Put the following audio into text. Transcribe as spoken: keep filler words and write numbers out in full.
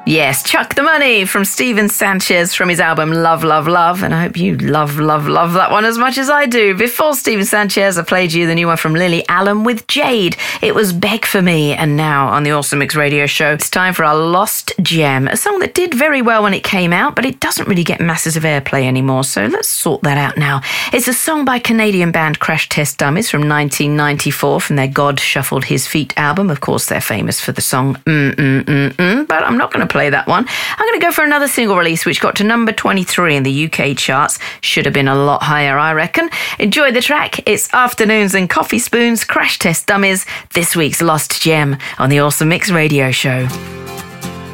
Yes, Chuck the Money from Steven Sanchez from his album Love, Love, Love. And I hope you love, love, love that one as much as I do. Before Steven Sanchez, I played you the new one from Lily Allen with Jade. It was Beg For Me. And now on the Awesome Mix Radio Show, it's time for our Lost Gem, a song that did very well when it came out, but it doesn't really get masses of airplay anymore. So let's sort that out now. It's a song by Canadian band Crash Test Dummies from nineteen ninety-four from their God Shuffled His Feet album. Of course, they're famous for the song Mm Mm Mm Mm, but I'm not going to play that one. I'm going to go for another single release which got to number twenty-three in the U K charts. Should have been a lot higher, I reckon. Enjoy the track. It's Afternoons and Coffee Spoons, Crash Test Dummies, this week's Lost Gem on the Awesome Mix Radio Show.